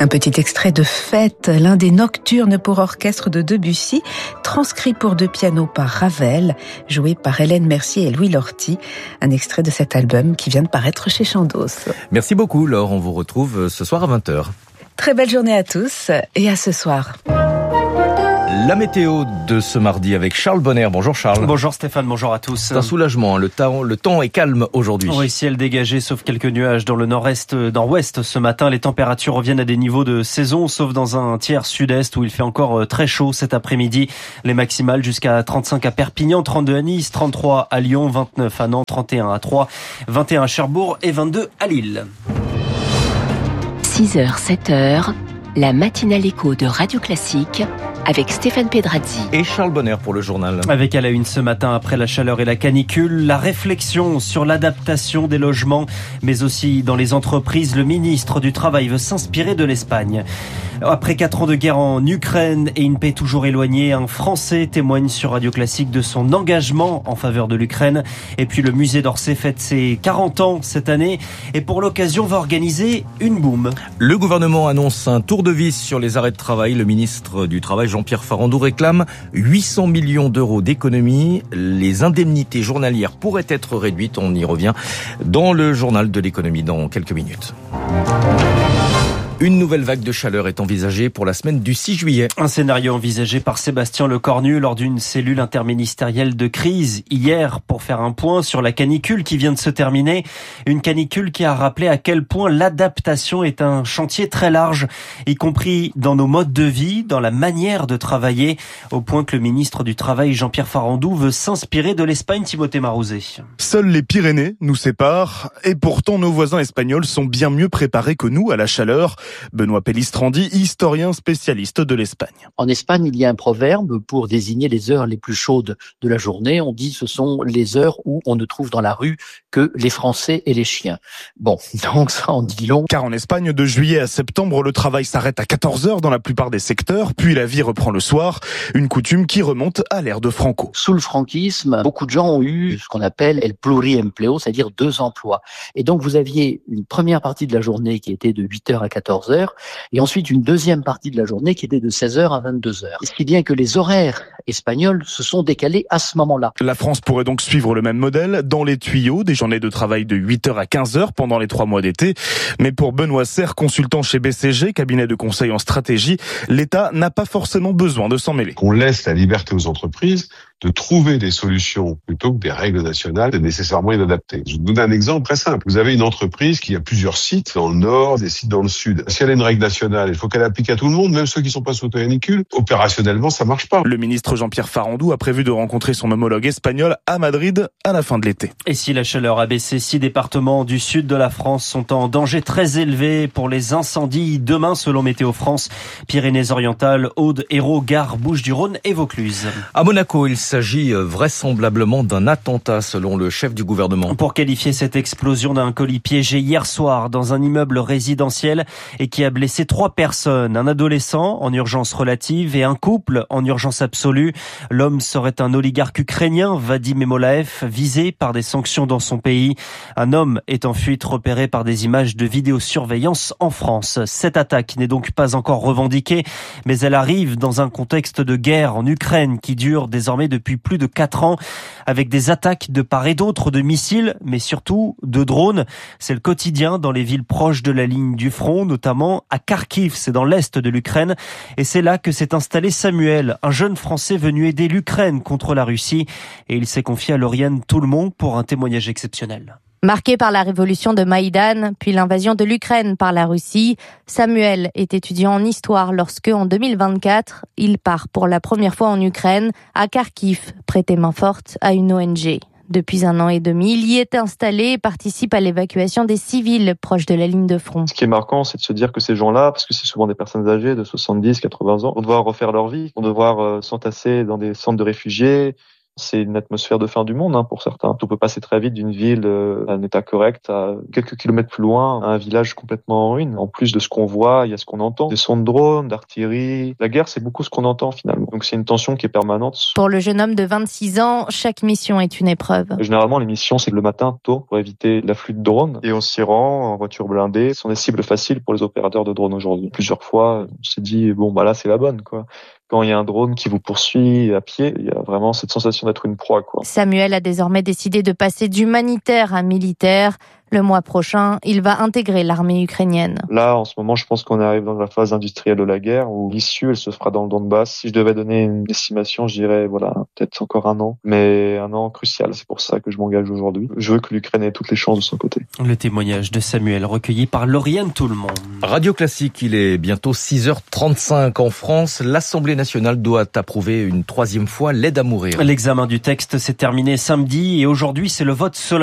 Un petit extrait de Fête, l'un des nocturnes pour orchestre de Debussy, transcrit pour deux pianos par Ravel, joué par Hélène Mercier et Louis Lorty. Un extrait de cet album qui vient de paraître chez Chandos. Merci beaucoup Laure, on vous retrouve ce soir à 20h. Très belle journée à tous et à ce soir. La météo de ce mardi avec Charles Bonner. Bonjour Charles. Bonjour Stéphane, bonjour à tous. C'est un soulagement, le temps est calme aujourd'hui. Oui, ciel dégagé sauf quelques nuages dans le nord-ouest ce matin. Les températures reviennent à des niveaux de saison sauf dans un tiers sud-est où il fait encore très chaud cet après-midi. Les maximales jusqu'à 35 à Perpignan, 32 à Nice, 33 à Lyon, 29 à Nantes, 31 à Troyes, 21 à Cherbourg et 22 à Lille. 6h, 7h, la matinale écho de Radio Classique avec Stéphane Pedrazzi. Et Charles Bonner pour le journal. Avec à la une ce matin, après la chaleur et la canicule, la réflexion sur l'adaptation des logements, mais aussi dans les entreprises. Le ministre du Travail veut s'inspirer de l'Espagne. Après 4 ans de guerre en Ukraine et une paix toujours éloignée, un Français témoigne sur Radio Classique de son engagement en faveur de l'Ukraine. Et puis le musée d'Orsay fête ses 40 ans cette année et pour l'occasion va organiser une boum. Le gouvernement annonce un tour de vis sur les arrêts de travail. Le ministre du Travail, Jean-Pierre Farandou, réclame 800 millions d'euros d'économies. Les indemnités journalières pourraient être réduites. On y revient dans le journal de l'économie dans quelques minutes. Une nouvelle vague de chaleur est envisagée pour la semaine du 6 juillet. Un scénario envisagé par Sébastien Lecornu lors d'une cellule interministérielle de crise hier pour faire un point sur la canicule qui vient de se terminer. Une canicule qui a rappelé à quel point l'adaptation est un chantier très large, y compris dans nos modes de vie, dans la manière de travailler, au point que le ministre du Travail, Jean-Pierre Farandou, veut s'inspirer de l'Espagne, Timothée Marouzet. Seuls les Pyrénées nous séparent et pourtant nos voisins espagnols sont bien mieux préparés que nous à la chaleur. Benoît Pellistrandi, historien spécialiste de l'Espagne. En Espagne, il y a un proverbe pour désigner les heures les plus chaudes de la journée. On dit ce sont les heures où on ne trouve dans la rue que les Français et les chiens. Bon, donc ça en dit long. Car en Espagne, de juillet à septembre, le travail s'arrête à 14h dans la plupart des secteurs, puis la vie reprend le soir. Une coutume qui remonte à l'ère de Franco. Sous le franquisme, beaucoup de gens ont eu ce qu'on appelle el pluriempleo, c'est-à-dire 2 emplois. Et donc vous aviez une première partie de la journée qui était de 8h à 14h, et ensuite une deuxième partie de la journée qui était de 16h à 22h. Ce qui vient que les horaires espagnols se sont décalés à ce moment-là. La France pourrait donc suivre le même modèle. Dans les tuyaux, des journées de travail de 8h à 15h pendant les 3 mois d'été. Mais pour Benoît Serre, consultant chez BCG, cabinet de conseil en stratégie, l'État n'a pas forcément besoin de s'en mêler. On laisse la liberté aux entreprises de trouver des solutions plutôt que des règles nationales nécessairement inadaptées. Je vous donne un exemple très simple. Vous avez une entreprise qui a plusieurs sites dans le nord, des sites dans le sud. Si elle a une règle nationale, il faut qu'elle applique à tout le monde, même ceux qui sont pas sous canicule. Opérationnellement, ça marche pas. Le ministre Jean-Pierre Farandou a prévu de rencontrer son homologue espagnol à Madrid à la fin de l'été. Et si la chaleur a baissé, 6 départements du sud de la France sont en danger très élevé pour les incendies demain selon Météo France. Pyrénées-Orientales, Aude, Hérault, Gard, Bouches-du-Rhône et Vaucluse. À Monaco, il s'agit vraisemblablement d'un attentat selon le chef du gouvernement. Pour qualifier cette explosion d'un colis piégé hier soir dans un immeuble résidentiel et qui a blessé 3 personnes, un adolescent en urgence relative et un couple en urgence absolue. L'homme serait un oligarque ukrainien, Vadim Emolaev, visé par des sanctions dans son pays. Un homme est en fuite repéré par des images de vidéosurveillance en France. Cette attaque n'est donc pas encore revendiquée, mais elle arrive dans un contexte de guerre en Ukraine qui dure désormais depuis plus de 4 ans, avec des attaques de part et d'autre de missiles, mais surtout de drones. C'est le quotidien dans les villes proches de la ligne du front, notamment à Kharkiv, c'est dans l'est de l'Ukraine. Et c'est là que s'est installé Samuel, un jeune Français venu aider l'Ukraine contre la Russie. Et il s'est confié à Lauriane Tout-le-Monde pour un témoignage exceptionnel. Marqué par la révolution de Maïdan, puis l'invasion de l'Ukraine par la Russie, Samuel est étudiant en histoire lorsque, en 2024, il part pour la première fois en Ukraine, à Kharkiv, prêter main forte à une ONG. Depuis 1 an et demi, il y est installé et participe à l'évacuation des civils proches de la ligne de front. Ce qui est marquant, c'est de se dire que ces gens-là, parce que c'est souvent des personnes âgées de 70, 80 ans, vont devoir refaire leur vie, vont devoir s'entasser dans des centres de réfugiés, C'est une atmosphère de fin du monde pour certains. On peut passer très vite d'une ville à un état correct à quelques kilomètres plus loin à un village complètement en ruine. En plus de ce qu'on voit, il y a ce qu'on entend. Des sons de drones, d'artillerie. La guerre, c'est beaucoup ce qu'on entend finalement. Donc c'est une tension qui est permanente. Pour le jeune homme de 26 ans, chaque mission est une épreuve. Généralement, les missions, c'est le matin tôt pour éviter l'afflux de drones. Et on s'y rend en voiture blindée. Ce sont des cibles faciles pour les opérateurs de drones aujourd'hui. Plusieurs fois, on s'est dit, là, c'est la bonne, quoi. Quand il y a un drone qui vous poursuit à pied, il y a vraiment cette sensation d'être une proie, quoi. Samuel a désormais décidé de passer d'humanitaire à militaire. Le mois prochain, il va intégrer l'armée ukrainienne. Là, en ce moment, je pense qu'on arrive dans la phase industrielle de la guerre où l'issue, elle se fera dans le Donbass. Si je devais donner une estimation, je dirais, peut-être encore 1 an. Mais 1 an crucial. C'est pour ça que je m'engage aujourd'hui. Je veux que l'Ukraine ait toutes les chances de son côté. Le témoignage de Samuel recueilli par Lauriane Tout-le-Monde. Radio Classique, il est bientôt 6h35 en France. L'Assemblée nationale doit approuver une 3e fois l'aide à mourir. L'examen du texte s'est terminé samedi et aujourd'hui, c'est le vote solennel.